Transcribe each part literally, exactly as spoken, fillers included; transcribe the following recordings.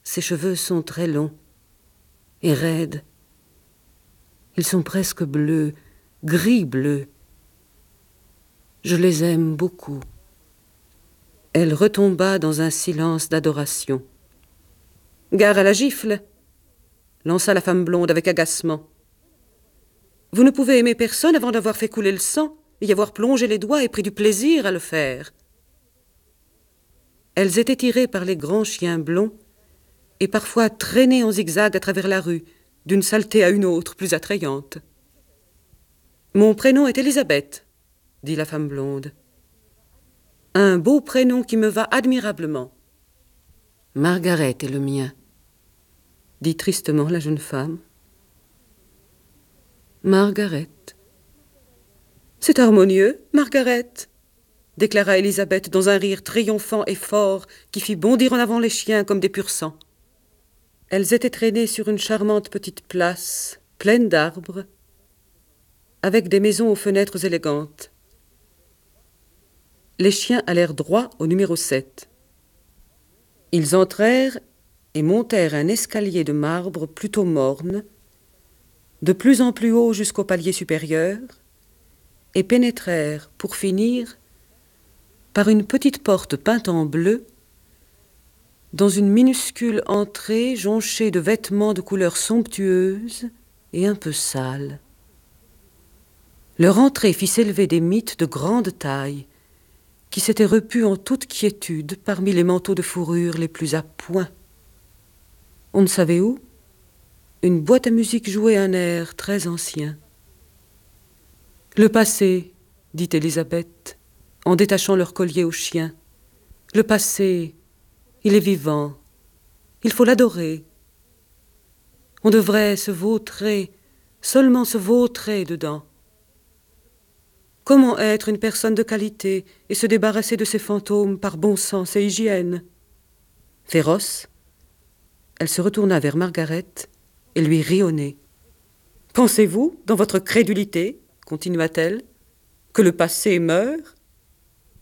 Ses cheveux sont très longs et raides. Ils sont presque bleus, gris-bleus. Je les aime beaucoup. » Elle retomba dans un silence d'adoration. « Gare à la gifle !» lança la femme blonde avec agacement. « Vous ne pouvez aimer personne avant d'avoir fait couler le sang et y avoir plongé les doigts et pris du plaisir à le faire. » Elles étaient tirées par les grands chiens blonds et parfois traînées en zigzag à travers la rue, d'une saleté à une autre plus attrayante. « Mon prénom est Élisabeth, » dit la femme blonde. « Un beau prénom qui me va admirablement. »« Margaret est le mien, » dit tristement la jeune femme. « Margaret. »« C'est harmonieux, Margaret, » déclara Élisabeth dans un rire triomphant et fort qui fit bondir en avant les chiens comme des pur-sang. Elles étaient traînées sur une charmante petite place, pleine d'arbres, avec des maisons aux fenêtres élégantes. Les chiens allèrent droit au numéro sept. Ils entrèrent et montèrent un escalier de marbre plutôt morne, de plus en plus haut jusqu'au palier supérieur, et pénétrèrent, pour finir, par une petite porte peinte en bleu, dans une minuscule entrée jonchée de vêtements de couleurs somptueuses et un peu sales. Leur entrée fit s'élever des mythes de grande taille, qui s'étaient repus en toute quiétude parmi les manteaux de fourrure les plus à point. On ne savait où, une boîte à musique jouait un air très ancien. « Le passé, » dit Élisabeth, en détachant leur collier au chien. « Le passé, il est vivant. Il faut l'adorer. On devrait se vautrer, seulement se vautrer dedans. Comment être une personne de qualité et se débarrasser de ces fantômes par bon sens et hygiène ?» Féroce, elle se retourna vers Margaret et lui rit au nez. « Pensez-vous, dans votre crédulité, continua-t-elle, que le passé meurt ?»« Oui, »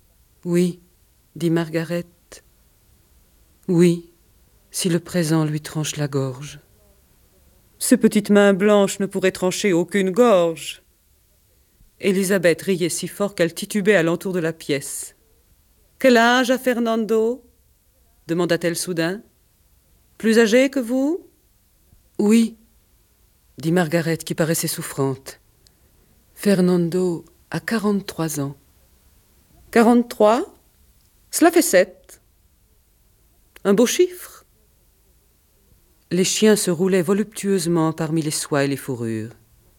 dit Margaret. « Oui, si le présent lui tranche la gorge. »« Ces petites mains blanches ne pourraient trancher aucune gorge. » Élisabeth riait si fort qu'elle titubait à l'entour de la pièce. « Quel âge a Fernando ?» demanda-t-elle soudain. « Plus âgé que vous ?»« Oui, » dit Margaret qui paraissait souffrante. « Fernando a quarante-trois ans. »« Quarante-trois ? Cela fait sept. Un beau chiffre. » Les chiens se roulaient voluptueusement parmi les soies et les fourrures.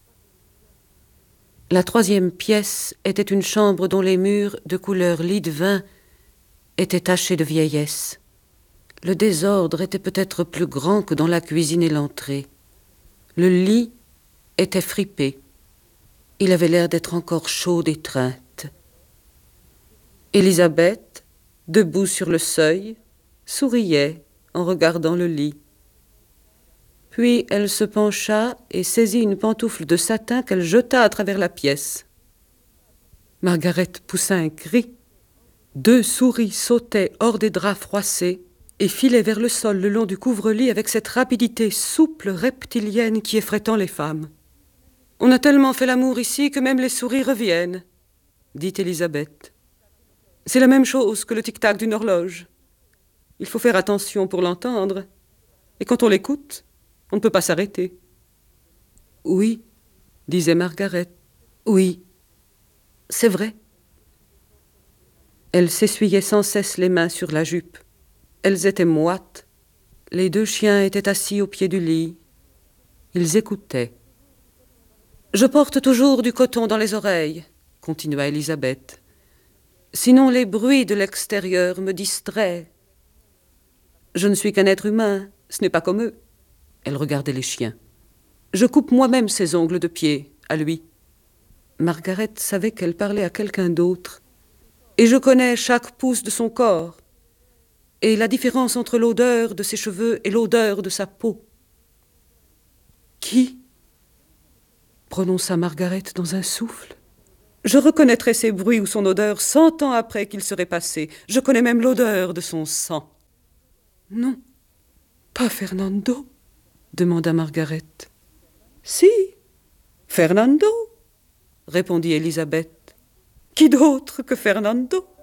La troisième pièce était une chambre dont les murs, de couleur lit de vin, étaient tachés de vieillesse. Le désordre était peut-être plus grand que dans la cuisine et l'entrée. Le lit était fripé. Il avait l'air d'être encore chaud d'étreinte. Élisabeth, debout sur le seuil, souriait en regardant le lit. Puis elle se pencha et saisit une pantoufle de satin qu'elle jeta à travers la pièce. Margaret poussa un cri. Deux souris sautaient hors des draps froissés et filaient vers le sol le long du couvre-lit avec cette rapidité souple reptilienne qui effraie tant les femmes. « On a tellement fait l'amour ici que même les souris reviennent, » dit Élisabeth. « C'est la même chose que le tic-tac d'une horloge. Il faut faire attention pour l'entendre. Et quand on l'écoute, on ne peut pas s'arrêter. »« Oui, » disait Margaret. « Oui, c'est vrai. » Elle s'essuyait sans cesse les mains sur la jupe. Elles étaient moites. Les deux chiens étaient assis au pied du lit. Ils écoutaient. « Je porte toujours du coton dans les oreilles, » continua Élisabeth. « Sinon les bruits de l'extérieur me distraient. Je ne suis qu'un être humain, ce n'est pas comme eux. » Elle regardait les chiens. « Je coupe moi-même ses ongles de pied, à lui. » Margaret savait qu'elle parlait à quelqu'un d'autre. « Et je connais chaque pouce de son corps, et la différence entre l'odeur de ses cheveux et l'odeur de sa peau. »« Qui ?» prononça Margaret dans un souffle. « Je reconnaîtrai ses bruits ou son odeur cent ans après qu'il serait passé. Je connais même l'odeur de son sang. »« Non, Pas Fernando? Demanda Margaret. Si, Fernando, répondit Élisabeth. Qui d'autre que Fernando?